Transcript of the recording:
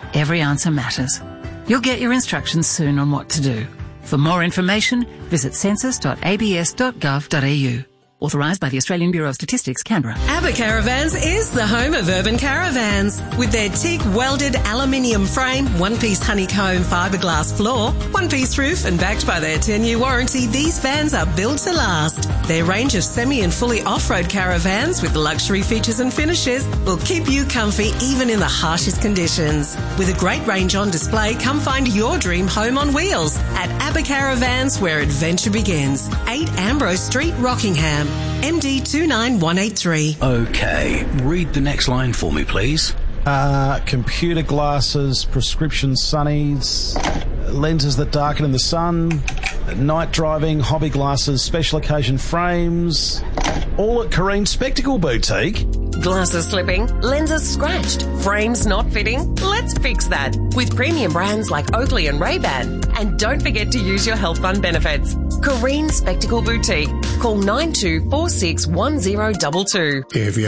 every answer matters. You'll get your instructions soon on what to do. For more information, visit census.abs.gov.au. Authorised by the Australian Bureau of Statistics, Canberra. ABBA Caravans is the home of urban caravans. With their teak welded aluminium frame, one-piece honeycomb fiberglass floor, one-piece roof and backed by their 10-year warranty, these vans are built to last. Their range of semi and fully off-road caravans with luxury features and finishes will keep you comfy even in the harshest conditions. With a great range on display, come find your dream home on wheels at ABBA Caravans, where adventure begins. 8 Ambrose Street, Rockingham. MD 29183. Okay, read the next line for me, please. Computer glasses, prescription sunnies, lenses that darken in the sun, night driving, hobby glasses, special occasion frames, all at Careen Spectacle Boutique. Glasses slipping, lenses scratched, frames not fitting? Let's fix that with premium brands like Oakley and Ray-Ban. And don't forget to use your health fund benefits. Careen Spectacle Boutique. Call 92461022. If you